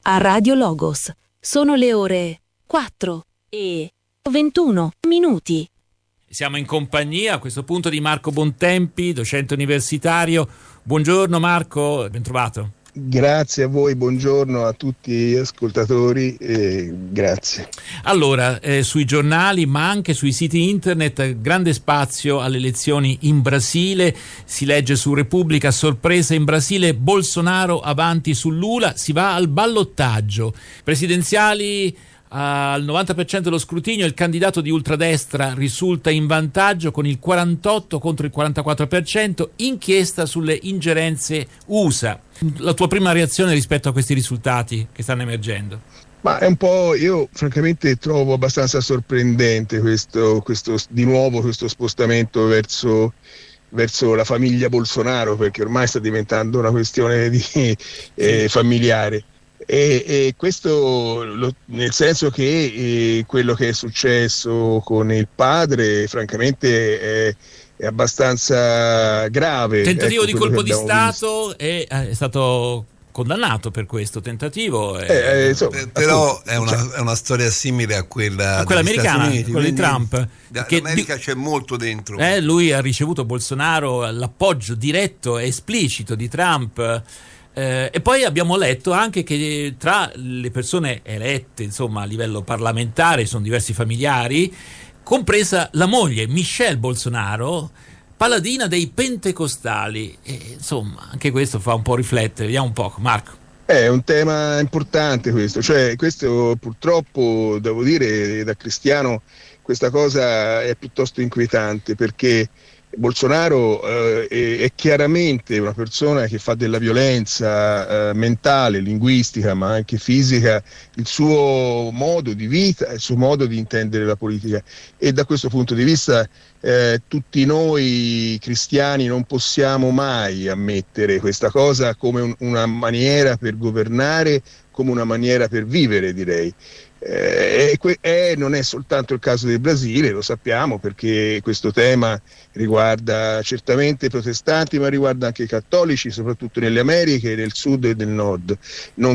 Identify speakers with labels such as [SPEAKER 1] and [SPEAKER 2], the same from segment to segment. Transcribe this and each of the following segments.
[SPEAKER 1] a Radio Logos. Sono le ore 4:21.
[SPEAKER 2] Siamo in compagnia a questo punto di Marco Bontempi, docente universitario. Buongiorno Marco, ben trovato.
[SPEAKER 3] Grazie a voi, buongiorno a tutti gli ascoltatori e grazie.
[SPEAKER 2] Allora, sui giornali ma anche sui siti internet, grande spazio alle elezioni in Brasile. Si legge su Repubblica: sorpresa in Brasile, Bolsonaro avanti su Lula, si va al ballottaggio. Presidenziali al 90% dello scrutinio, il candidato di ultradestra risulta in vantaggio con il 48 contro il 44%, inchiesta sulle ingerenze USA. La tua prima reazione rispetto a questi risultati che stanno emergendo?
[SPEAKER 3] Ma è un po', io francamente trovo abbastanza sorprendente questo di nuovo questo spostamento verso la famiglia Bolsonaro, perché ormai sta diventando una questione familiare. E questo nel senso che quello che è successo con il padre francamente è abbastanza grave.
[SPEAKER 2] Tentativo di colpo di Stato è stato condannato per questo tentativo.
[SPEAKER 4] Però è una storia simile a quella
[SPEAKER 2] americana,
[SPEAKER 4] Uniti,
[SPEAKER 2] quella di Trump.
[SPEAKER 4] L'America c'è molto dentro.
[SPEAKER 2] Lui ha ricevuto Bolsonaro l'appoggio diretto e esplicito di Trump. E poi abbiamo letto anche che tra le persone elette, insomma, a livello parlamentare, sono diversi familiari, compresa la moglie Michelle Bolsonaro, paladina dei pentecostali. Insomma, anche questo fa un po' riflettere. Vediamo un po', Marco.
[SPEAKER 3] È un tema importante questo, cioè questo purtroppo, devo dire, da cristiano questa cosa è piuttosto inquietante, perché Bolsonaro è chiaramente una persona che fa della violenza mentale, linguistica, ma anche fisica, il suo modo di vita, il suo modo di intendere la politica, e da questo punto di vista tutti noi cristiani non possiamo mai ammettere questa cosa come una maniera per governare, come una maniera per vivere, direi. Non è soltanto il caso del Brasile, lo sappiamo, perché questo tema riguarda certamente i protestanti, ma riguarda anche i cattolici, soprattutto nelle Americhe, nel sud e nel nord, non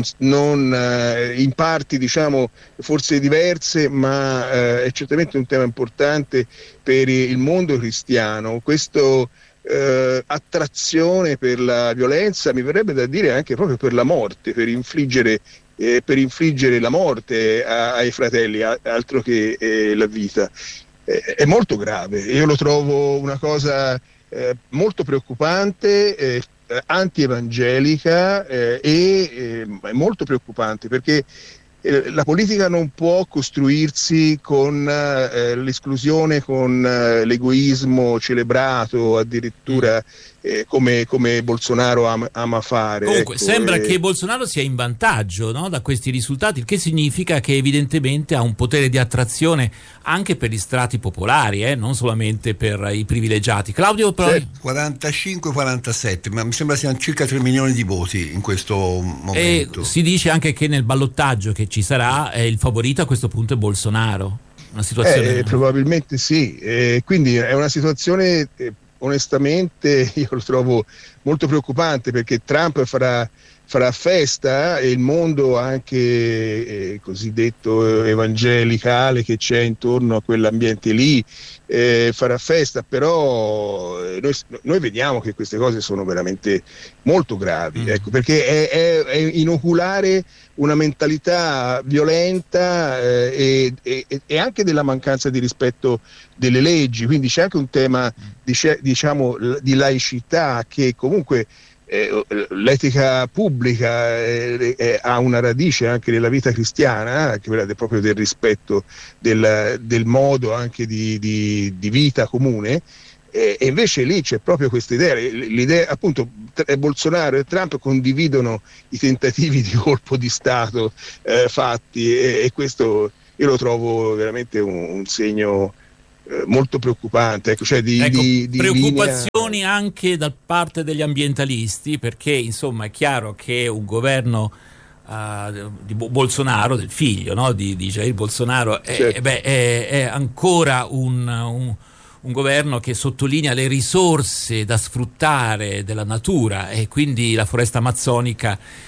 [SPEAKER 3] in parti diciamo forse diverse, ma è certamente un tema importante per il mondo cristiano. Questo attrazione per la violenza, mi verrebbe da dire anche proprio per la morte, per infliggere la morte ai fratelli, altro che la vita. È molto grave. Io lo trovo una cosa molto preoccupante, anti-evangelica, e molto preoccupante, perché la politica non può costruirsi con l'esclusione, con l'egoismo celebrato addirittura, come Bolsonaro ama fare.
[SPEAKER 2] Comunque sembra che Bolsonaro sia in vantaggio, no, da questi risultati, il che significa che evidentemente ha un potere di attrazione anche per gli strati popolari, non solamente per i privilegiati. Claudio, però...
[SPEAKER 4] 45-47, ma mi sembra siano circa 3 milioni di voti in questo momento.
[SPEAKER 2] Si dice anche che nel ballottaggio che ci sarà il favorito a questo punto è Bolsonaro. Una situazione...
[SPEAKER 3] probabilmente sì, quindi è una situazione... onestamente io lo trovo molto preoccupante, perché Trump farà festa, e il mondo anche cosiddetto evangelicale che c'è intorno a quell'ambiente lì farà festa, però noi vediamo che queste cose sono veramente molto gravi, ecco, perché è inoculare una mentalità violenta e anche della mancanza di rispetto delle leggi, quindi c'è anche un tema diciamo di laicità, che comunque l'etica pubblica ha una radice anche nella vita cristiana, che quella proprio del rispetto del modo anche di vita comune, e invece lì c'è proprio questa l'idea appunto. Bolsonaro e Trump condividono i tentativi di colpo di Stato fatti, e questo io lo trovo veramente un segno molto preoccupante, cioè di
[SPEAKER 2] preoccupazioni anche da parte degli ambientalisti, perché insomma è chiaro che un governo di Bolsonaro, del figlio, no, di Jair Bolsonaro, certo, è ancora un governo che sottolinea le risorse da sfruttare della natura, e quindi la foresta amazzonica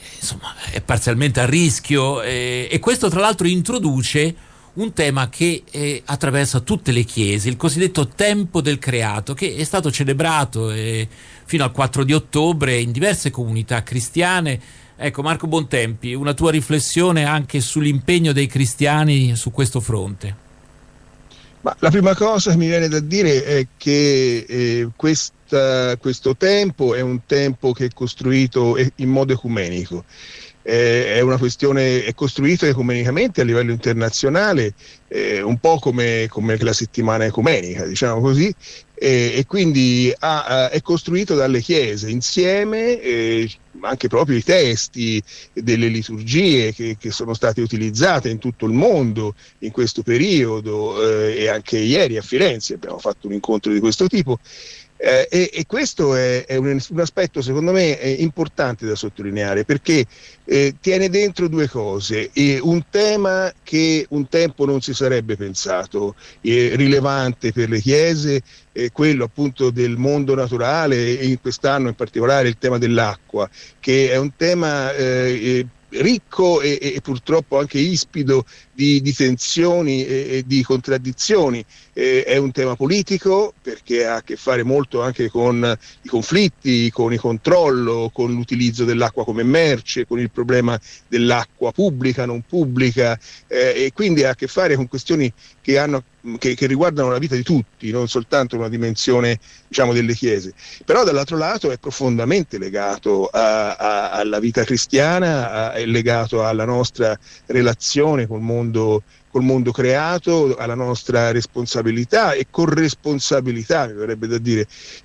[SPEAKER 2] insomma, è parzialmente a rischio, e questo tra l'altro introduce un tema che attraversa tutte le chiese, il cosiddetto tempo del creato, che è stato celebrato fino al 4 di ottobre in diverse comunità cristiane. Ecco, Marco Bontempi, una tua riflessione anche sull'impegno dei cristiani su questo fronte.
[SPEAKER 3] Ma la prima cosa che mi viene da dire è che questo tempo è un tempo che è costruito in modo ecumenico. È una questione, è costruito ecumenicamente a livello internazionale, un po' come la settimana ecumenica, diciamo così, e quindi è costruito dalle chiese insieme, anche proprio i testi delle liturgie che sono state utilizzate in tutto il mondo in questo periodo, e anche ieri a Firenze abbiamo fatto un incontro di questo tipo. E questo è un aspetto secondo me importante da sottolineare, perché tiene dentro due cose: un tema che un tempo non si sarebbe pensato rilevante per le chiese, quello appunto del mondo naturale, e in quest'anno in particolare il tema dell'acqua, che è un tema ricco e purtroppo anche ispido di tensioni e di contraddizioni. È un tema politico perché ha a che fare molto anche con i conflitti, con il controllo, con l'utilizzo dell'acqua come merce, con il problema dell'acqua pubblica, non pubblica, e quindi ha a che fare con questioni che riguardano la vita di tutti, non soltanto una dimensione, diciamo, delle chiese. Però dall'altro lato è profondamente legato alla vita cristiana, è legato alla nostra relazione col mondo creato, alla nostra responsabilità e corresponsabilità, mi verrebbe da dire,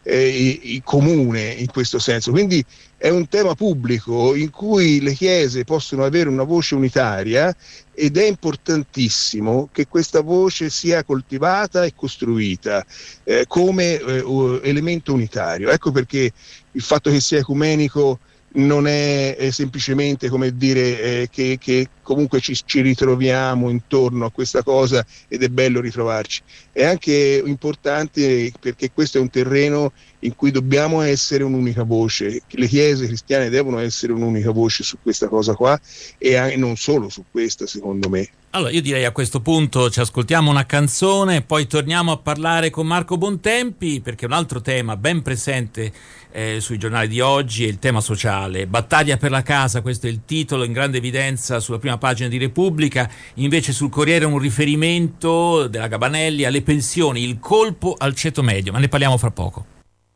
[SPEAKER 3] comune in questo senso. Quindi è un tema pubblico in cui le chiese possono avere una voce unitaria, ed è importantissimo che questa voce sia coltivata e costruita come elemento unitario. Ecco perché il fatto che sia ecumenico non è semplicemente come dire che comunque ci ritroviamo intorno a questa cosa ed è bello ritrovarci. È anche importante perché questo è un terreno in cui dobbiamo essere un'unica voce. Le chiese cristiane devono essere un'unica voce su questa cosa qua, e non solo su questa, secondo me.
[SPEAKER 2] Allora io direi a questo punto ci ascoltiamo una canzone, poi torniamo a parlare con Marco Bontempi, perché un altro tema ben presente sui giornali di oggi è il tema sociale. Battaglia per la casa, questo è il titolo in grande evidenza sulla prima pagina di Repubblica. Invece sul Corriere un riferimento della Gabanelli alle pensioni, il colpo al ceto medio, ma ne parliamo fra poco.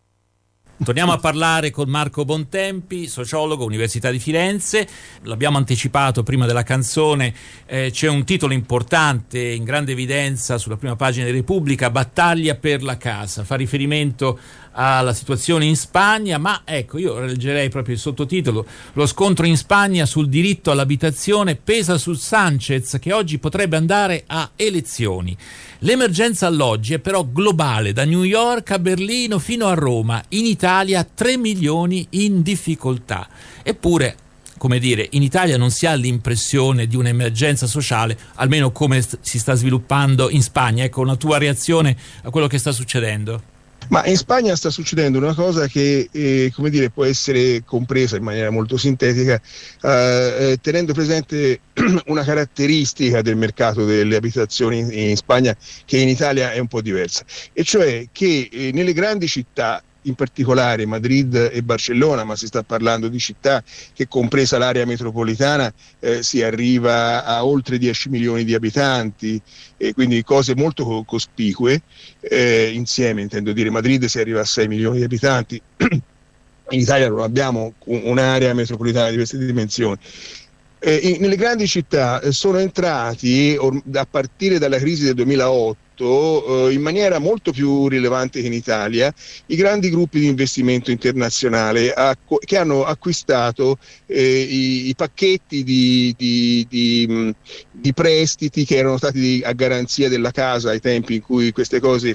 [SPEAKER 2] Torniamo a parlare con Marco Bontempi, sociologo, Università di Firenze. L'abbiamo anticipato prima della canzone, c'è un titolo importante in grande evidenza sulla prima pagina di Repubblica: Battaglia per la casa. Fa riferimento alla situazione in Spagna, ma ecco, io leggerei proprio il sottotitolo: lo scontro in Spagna sul diritto all'abitazione pesa su Sánchez, che oggi potrebbe andare a elezioni. L'emergenza alloggi è però globale, da New York a Berlino fino a Roma. In Italia 3 milioni in difficoltà. Eppure, come dire, in Italia non si ha l'impressione di un'emergenza sociale, almeno come si sta sviluppando in Spagna. Ecco, una tua reazione a quello che sta succedendo.
[SPEAKER 3] Ma in Spagna sta succedendo una cosa che come dire, può essere compresa in maniera molto sintetica, tenendo presente una caratteristica del mercato delle abitazioni in Spagna che in Italia è un po' diversa, e cioè che nelle grandi città, in particolare Madrid e Barcellona, ma si sta parlando di città che, compresa l'area metropolitana, si arriva a oltre 10 milioni di abitanti, e quindi cose molto cospicue, insieme intendo dire. Madrid si arriva a 6 milioni di abitanti, in Italia non abbiamo un'area metropolitana di queste dimensioni. Nelle grandi città sono entrati a partire dalla crisi del 2008 in maniera molto più rilevante che in Italia i grandi gruppi di investimento internazionale che hanno acquistato i pacchetti di prestiti che erano stati a garanzia della casa ai tempi in cui queste cose,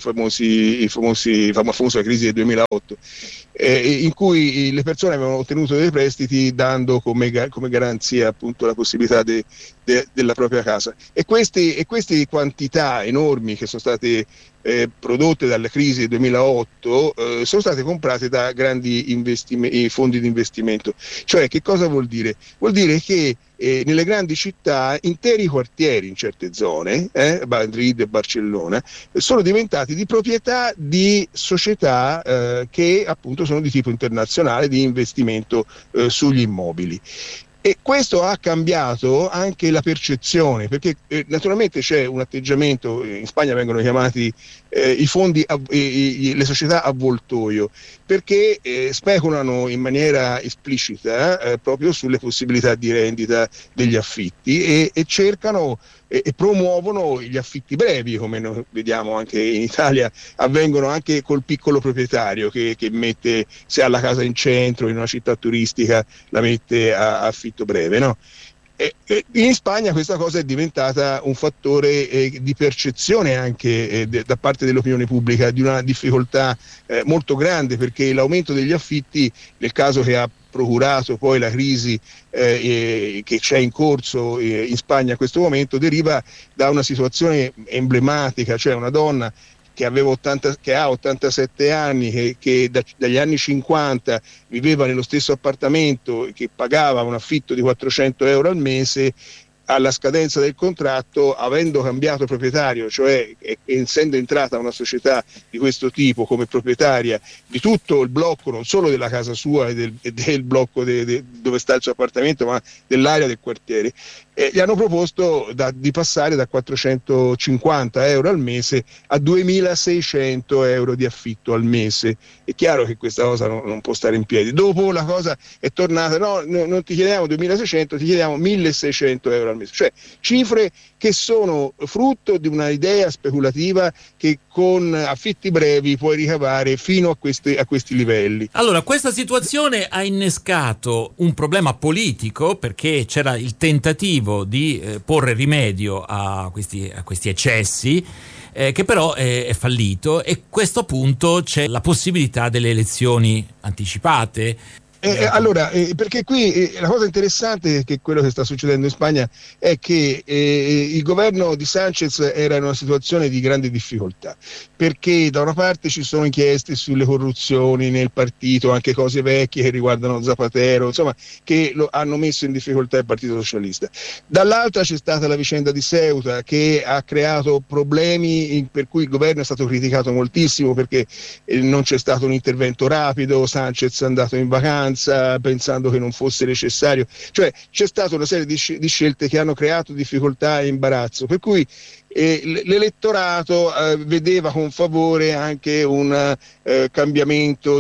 [SPEAKER 3] la famosa crisi del 2008, in cui le persone avevano ottenuto dei prestiti dando come garanzia appunto la possibilità della propria casa, e queste quantità enormi che sono state prodotte dalla crisi del 2008, sono state comprate da grandi fondi di investimento. Cioè, che cosa vuol dire? Vuol dire che nelle grandi città interi quartieri in certe zone, Madrid e Barcellona, sono diventati di proprietà di società che appunto sono di tipo internazionale, di investimento sugli immobili. E questo ha cambiato anche la percezione, perché naturalmente c'è un atteggiamento, in Spagna vengono chiamati i fondi, le società avvoltoio, perché speculano in maniera esplicita proprio sulle possibilità di rendita degli affitti e cercano e promuovono gli affitti brevi, come noi vediamo anche in Italia, avvengono anche col piccolo proprietario che mette, se ha la casa in centro, in una città turistica, la mette a affitto breve, no? In Spagna questa cosa è diventata un fattore di percezione anche da parte dell'opinione pubblica di una difficoltà molto grande, perché l'aumento degli affitti, nel caso che ha procurato poi la crisi che c'è in corso in Spagna a questo momento, deriva da una situazione emblematica, cioè una donna che ha 87 anni, che dagli anni 50 viveva nello stesso appartamento e che pagava un affitto di 400 euro al mese. Alla scadenza del contratto, avendo cambiato proprietario, cioè essendo entrata una società di questo tipo come proprietaria di tutto il blocco, non solo della casa sua e del blocco dove sta il suo appartamento, ma dell'area del quartiere, gli hanno proposto di passare da 450 euro al mese a 2600 euro di affitto al mese. È chiaro che questa cosa non può stare in piedi. Dopo la cosa è tornata, no, non ti chiediamo 2600, ti chiediamo 1600 euro al mese, cioè cifre che sono frutto di una idea speculativa che con affitti brevi puoi ricavare fino a questi livelli.
[SPEAKER 2] Allora, questa situazione ha innescato un problema politico, perché c'era il tentativo di porre rimedio a questi eccessi, che però è fallito, e a questo punto c'è la possibilità delle elezioni anticipate.
[SPEAKER 3] Allora, perché qui la cosa interessante, che quello che sta succedendo in Spagna, è che il governo di Sánchez era in una situazione di grande difficoltà, perché da una parte ci sono inchieste sulle corruzioni nel partito, anche cose vecchie che riguardano Zapatero, insomma, che hanno messo in difficoltà il Partito Socialista. Dall'altra c'è stata la vicenda di Ceuta, che ha creato problemi per cui il governo è stato criticato moltissimo, perché non c'è stato un intervento rapido, Sánchez è andato in vacanza pensando che non fosse necessario, cioè c'è stata una serie di scelte che hanno creato difficoltà e imbarazzo, per cui l'elettorato vedeva con favore anche un cambiamento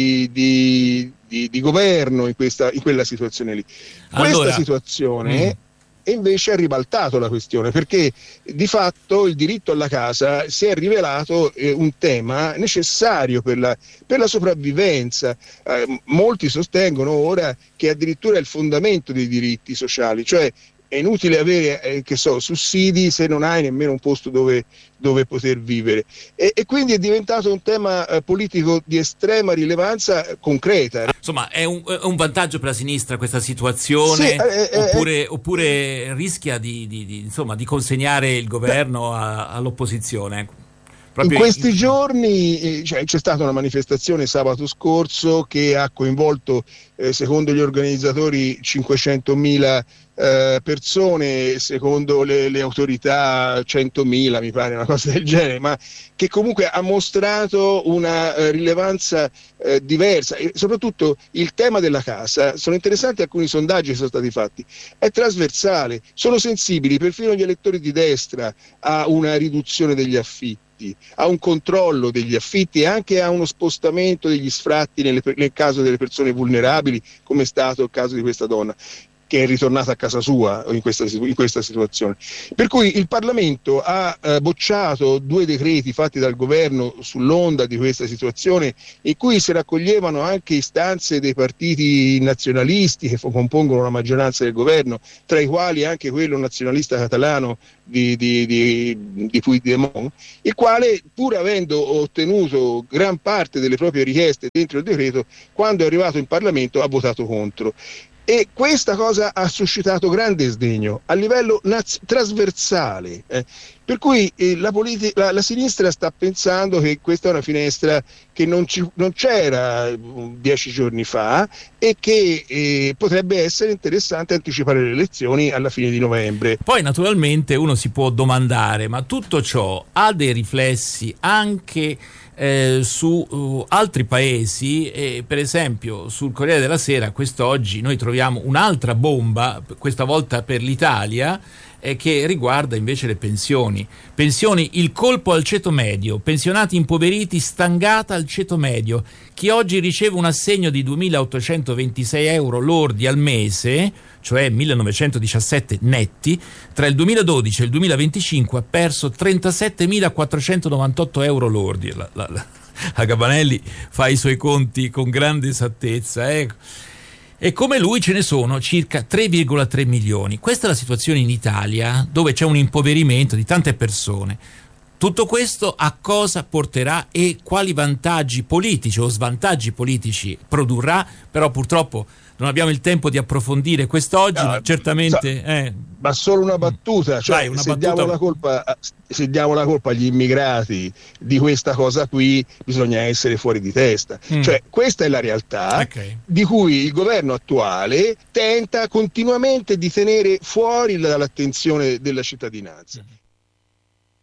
[SPEAKER 3] di governo in quella situazione lì. Questa situazione e invece ha ribaltato la questione, perché di fatto il diritto alla casa si è rivelato un tema necessario per la sopravvivenza. Molti sostengono ora che addirittura è il fondamento dei diritti sociali, cioè è inutile avere sussidi se non hai nemmeno un posto dove poter vivere, e quindi è diventato un tema politico di estrema rilevanza concreta.
[SPEAKER 2] Insomma, è un vantaggio per la sinistra questa situazione, sì, oppure rischia di consegnare il governo all'opposizione?
[SPEAKER 3] In questi giorni c'è stata una manifestazione sabato scorso che ha coinvolto, secondo gli organizzatori, 500.000 persone, secondo le autorità 100.000, mi pare, una cosa del genere, ma che comunque ha mostrato una rilevanza diversa, e soprattutto il tema della casa. Sono interessanti alcuni sondaggi che sono stati fatti, è trasversale, sono sensibili perfino gli elettori di destra a una riduzione degli affitti, a un controllo degli affitti e anche a uno spostamento degli sfratti nel caso delle persone vulnerabili, come è stato il caso di questa donna che è ritornata a casa sua in questa situazione. Per cui il Parlamento ha bocciato 2 decreti fatti dal governo sull'onda di questa situazione, in cui si raccoglievano anche istanze dei partiti nazionalisti che compongono la maggioranza del governo, tra i quali anche quello nazionalista catalano di Puigdemont, il quale, pur avendo ottenuto gran parte delle proprie richieste dentro il decreto, quando è arrivato in Parlamento ha votato contro. E questa cosa ha suscitato grande sdegno a livello trasversale. Per cui la sinistra sta pensando che questa è una finestra che non c'era 10 giorni fa e che potrebbe essere interessante anticipare le elezioni alla fine di novembre.
[SPEAKER 2] Poi naturalmente uno si può domandare, ma tutto ciò ha dei riflessi anche su altri paesi, per esempio sul Corriere della Sera quest'oggi noi troviamo un'altra bomba, questa volta per l'Italia, che riguarda invece le pensioni, il colpo al ceto medio, pensionati impoveriti, stangata al ceto medio, chi oggi riceve un assegno di 2.826 euro lordi al mese, cioè 1.917 netti, tra il 2012 e il 2025 ha perso 37.498 euro lordi. La Gabanelli fa i suoi conti con grande esattezza, E come lui ce ne sono circa 3,3 milioni. Questa è la situazione in Italia, dove c'è un impoverimento di tante persone. Tutto questo a cosa porterà e quali vantaggi politici o svantaggi politici produrrà? Però purtroppo non abbiamo il tempo di approfondire quest'oggi, ma certamente...
[SPEAKER 3] Ma solo una battuta, cioè
[SPEAKER 2] Dai,
[SPEAKER 3] se diamo la colpa agli immigrati di questa cosa qui, bisogna essere fuori di testa. Cioè questa è la realtà di cui il governo attuale tenta continuamente di tenere fuori dall'attenzione della cittadinanza.